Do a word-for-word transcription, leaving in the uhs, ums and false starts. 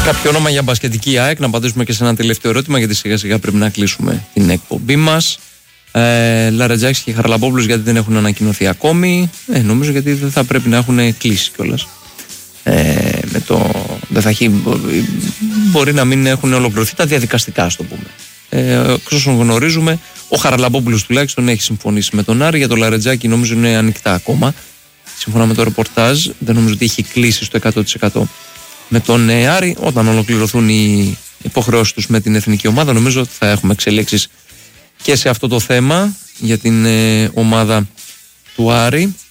Κάποιο όνομα για μπασκετική ΑΕΚ, να απαντήσουμε και σε ένα τελευταίο ερώτημα, γιατί σιγά σιγά πρέπει να κλείσουμε την εκπομπή μας. Ε, Λαρετζάκης και Χαραλαμπόπουλος γιατί δεν έχουν ανακοινωθεί ακόμη. Ε, νομίζω γιατί δεν θα πρέπει να έχουν κλείσει κιόλας. Ε, με το, δεν θα έχει, μπορεί να μην έχουν ολοκληρωθεί τα διαδικαστικά, ας το πούμε. Ε, εξ όσων γνωρίζουμε, ο Χαραλαμπόπουλος τουλάχιστον έχει συμφωνήσει με τον Άρη. Για το Λαρετζάκη νομίζω είναι ανοιχτά ακόμα. Σύμφωνα με το ρεπορτάζ, δεν νομίζω ότι έχει κλείσει στο εκατό τοις εκατό με τον Άρη. Όταν ολοκληρωθούν οι υποχρεώσεις τους με την εθνική ομάδα, νομίζω ότι θα έχουμε εξελίξεις και σε αυτό το θέμα για την ε, ομάδα του Άρη.